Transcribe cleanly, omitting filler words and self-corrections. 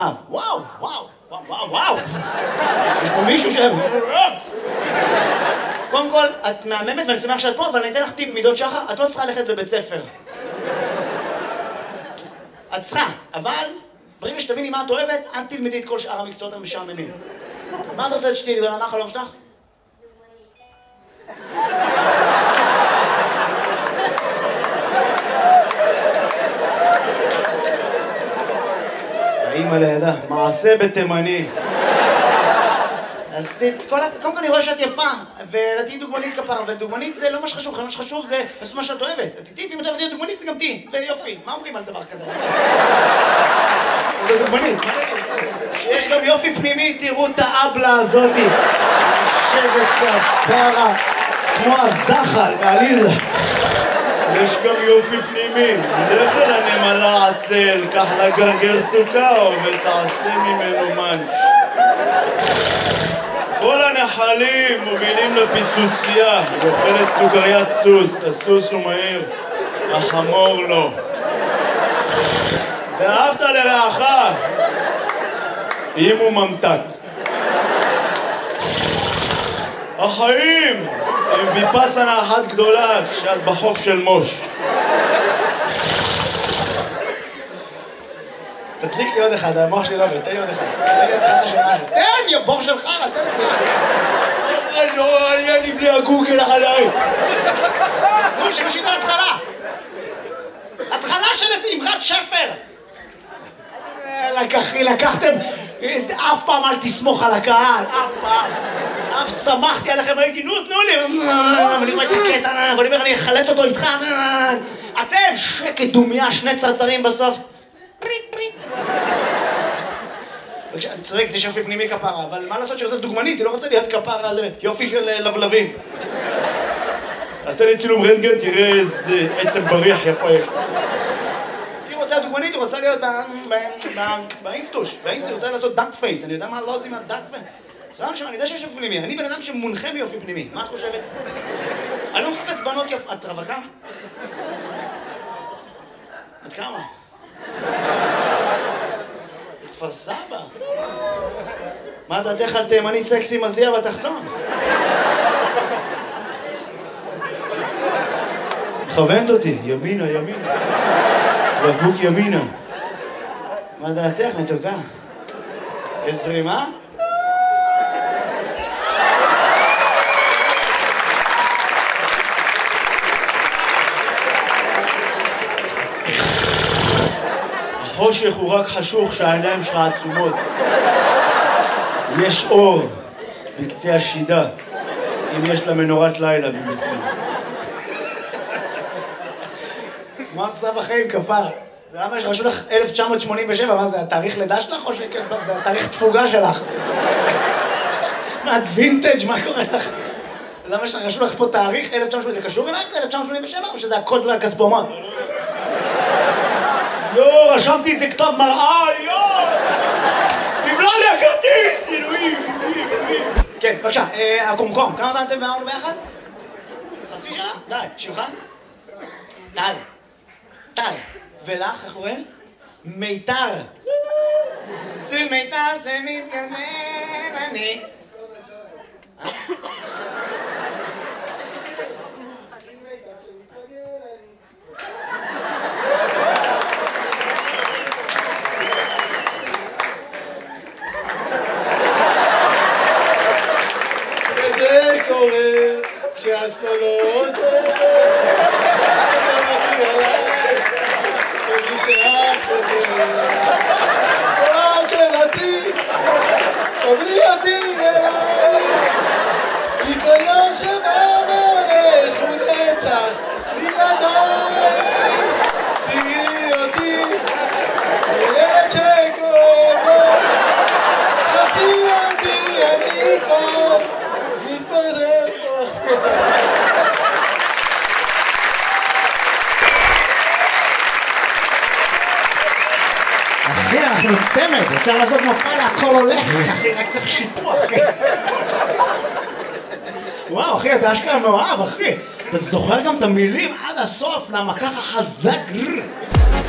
וואו, וואו, וואו, וואו. יש פה מישהו ש... קודם כל, את מהממת ואני שמח שאת פה, אבל אני אתן לך טיפ מידות שחר, את לא צריכה ללכת לבית ספר. את צריכה, אבל ברגע שתביני מה את אוהבת, אל תלמדי את כל שאר המקצועות המשעממים. מה את רוצה שתהיי גדולה? מה החלום שלך? האמא לידה, מעשה בתימני. אז קודם כל אני רואה שאת יפה, ותהיי דוגמנית כפרה, ודוגמנית זה לא מה שחשוב, מה שחשוב זה לעשות מה שאת אוהבת. תהיי, אם את אוהבת להיות דוגמנית, גם תהיי, ויופי. מה אומרים על דבר כזה? זה דוגמנית, מה נגיד? שיש גם יופי פנימי, תראו את האבלה הזאתי. יושבת כפרה, כמו הזחל בעליזה. יש גם יופי פנימי, לך אל הנמלה עצל, קח לה גרגר סוכר ותעשה ממנו מנץ'. כל הנחלים מובילים לפיצוצייה, היא אוכלת סוכריית סוס, הסוס הוא מהיר, החמור לא. ואהבת לרעך, אם הוא ממתק. החיים הם ויפאסנה אחת גדולה כשאת בחוף של מוש. תדליק לי עוד אחד, המוח שלי לא עובד, תן לי עוד אחד. תן לי, הבור שלך, תן לי. לא, היה לי בלי הגוגל עליי. נו, שמשית על התחלה. התחלה של איזה אמרת שפר. לקחתם, אף פעם אל תסמוך על הקהל, אף פעם. אף שמחתי עליכם, הייתי, נו, תנו לי. ואני רואה את הקטע, ואני אומר, אני אחלץ אותו איתך. אתם, שקט דומיה, שני צרצרים בסוף. פריט, פריט. אני צודק, יש יופי פנימי כפרה, אבל מה לעשות שרוצה דוגמנית? היא לא רוצה להיות כפרה על יופי של לבלבים. תעשה לי צילום רנטגן, תראה איזה עצם בריח יפה יש. היא רוצה דוגמנית, היא רוצה להיות באינסטוש. באינסטוש רוצה לעשות דאק פייס. אני יודע מה לא עושים מהדאק פייס. סבבה עכשיו, אני יודע שיש יופי פנימי. אני בן אדם שמונחה מיופי פנימי. מה את חושבת? אני לא מחפש בנות יופי. את רווקה? את כמה? כפר סבא. מה דעתך על תימני סקסי מזיע בתחתון? מכוונת אותי, ימינה, ימינה. בקבוק ימינה. מה דעתך, מתוקה? יש זרימה? החושך הוא רק חשוך שהעיניים שלך עצומות. יש אור בקצה השידה, אם יש לה מנורת לילה בבפנים. מה את עושה בחיים, כפר? למה יש רשו לך 1987? מה זה, התאריך לידה שלך או שכן? לא, זה התאריך תפוגה שלך. מה, את וינטג'? מה קורה לך? למה יש רשו לך פה תאריך 1987? זה קשור אלייך ל-1987 או שזה הקוד לכספומט? יו, רשמתי את זה כתב מראה, יו! תבלע לי הכרטיס! אלוהים, אלוהים, אלוהים. כן, בבקשה, הקומקום, כמה זמן אתם ואמרנו ביחד? חצי שנה? די, שמך? טל. טל. ולך, איך קוראים? מיתר. זה מיתר, זה מתגנן, אני. וזה קורה כשאת פה לא עוזרת. תבלי אותי אליי, כי חלום שבא והולך הוא נצח בלעדיי. תראי אותי, ילד שכואב לו, חפי אותי, אני פה, מתפזר פה. אחי, אנחנו צמד, אפשר לעשות מופע להכל הולך, אחי, רק צריך שיפוע, אחי. וואו, אחי, אתה אשכרה מאוהב, אחי. אתה זוכר גם את המילים עד הסוף, למה ככה חזק?